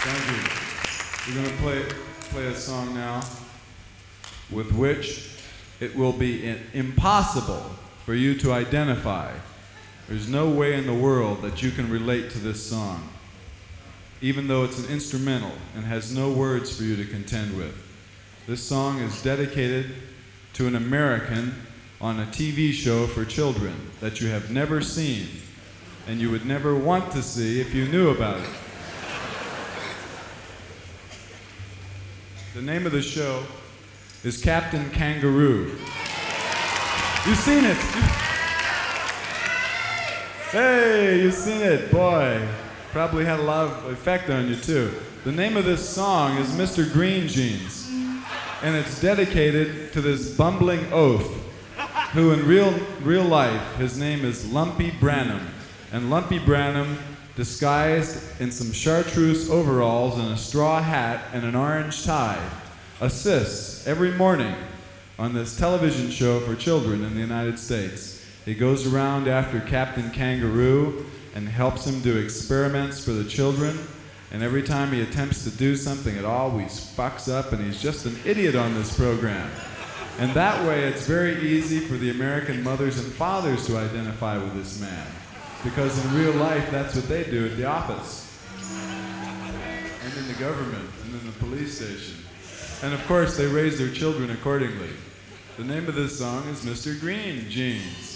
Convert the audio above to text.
Thank you. We're going to play a song now with which it will be impossible for you to identify. There's no way in the world that you can relate to this song, even though it's an instrumental and has no words for you to contend with. This song is dedicated to an American on a TV show for children that you have never seen and you would never want to see if you knew about it. The name of the show is Captain Kangaroo. You've seen it. Hey, you've seen it, boy. Probably had a lot of effect on you too. The name of this song is Mr. Green Jeans, and it's dedicated to this bumbling oaf, who in real life, his name is Lumpy Branham, and Lumpy Branham, disguised in some chartreuse overalls and a straw hat and an orange tie, assists every morning on this television show for children in the United States. He goes around after Captain Kangaroo and helps him do experiments for the children, and every time he attempts to do something, it always fucks up, and he's just an idiot on this program. And that way, it's very easy for the American mothers and fathers to identify with this man, because in real life, that's what they do at the office, and in the government, and in the police station. And of course, they raise their children accordingly. The name of this song is Mr. Green Jeans.